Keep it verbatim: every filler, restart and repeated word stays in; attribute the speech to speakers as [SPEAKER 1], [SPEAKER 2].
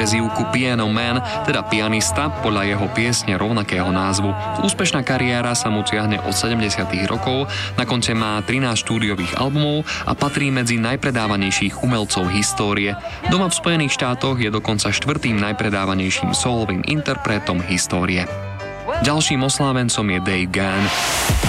[SPEAKER 1] prezývku Piano Man, teda pianista, podľa jeho piesne rovnakého názvu. Úspešná kariéra sa mu tiahne od sedemdesiatych rokov, na konte má trinásť štúdiových albumov a patrí medzi najpredávanejších umelcov histórie. Doma v Spojených štátoch je dokonca štvrtým najpredávanejším solovým interpretom histórie. Ďalším oslávencom je Dave Gahan.